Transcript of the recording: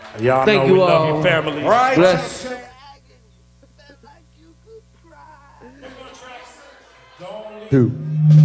Y'all Thank know you we all. love you, family. Right. Bless. Two.